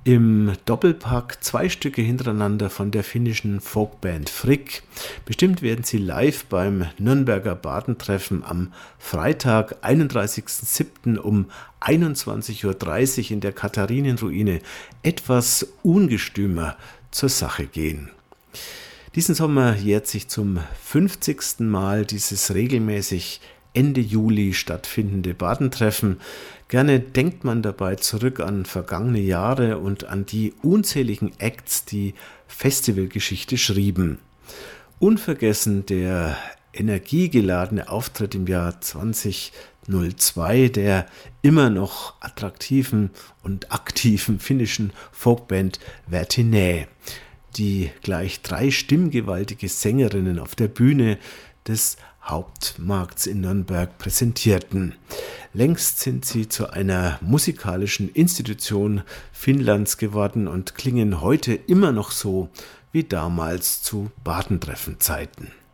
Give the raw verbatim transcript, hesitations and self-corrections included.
Im Doppelpack zwei Stücke hintereinander von der finnischen Folkband Frick. Bestimmt werden sie live beim Nürnberger Badentreffen am Freitag, einunddreißigsten siebten um einundzwanzig Uhr dreißig in der Katharinenruine etwas ungestümer zur Sache gehen. Diesen Sommer jährt sich zum fünfzigsten Mal dieses regelmäßig Ende Juli stattfindende Badentreffen. Gerne denkt man dabei zurück an vergangene Jahre und an die unzähligen Acts, die Festivalgeschichte schrieben. Unvergessen der energiegeladene Auftritt im Jahr zweitausendzwei der immer noch attraktiven und aktiven finnischen Folkband Vertinä, die gleich drei stimmgewaltige Sängerinnen auf der Bühne des Hauptmarkts in Nürnberg präsentierten. Längst sind sie zu einer musikalischen Institution Finnlands geworden und klingen heute immer noch so wie damals zu Badentreffenzeiten.